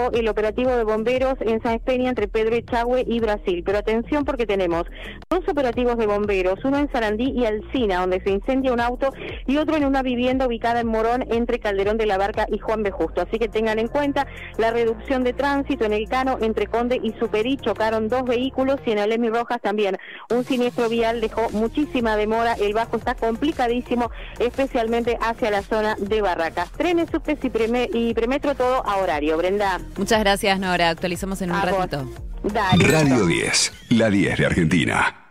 desplegó el operativo de bomberos en Sáenz Peña entre Pedro Echagüe y Brasil. Pero atención porque tenemos 2 operativos de bomberos, uno en Sarandí y Alsina, donde se incendia un auto, y otro en una vivienda ubicada en Morón entre Calderón de la Barca y Juan B. Justo. Así que tengan en cuenta la reducción de tránsito en el Cano entre Conde y Superí. Chocaron 2 vehículos y en el Emi Rojas también un siniestro vial dejó muchísima demora. El bajo está complicadísimo, especialmente hacia la zona de Barracas. Trenes, subtes y premetro, todo a horario. Brenda. Muchas gracias, Nora. Actualizamos en un ratito. Dale. Radio 10, la 10 de Argentina.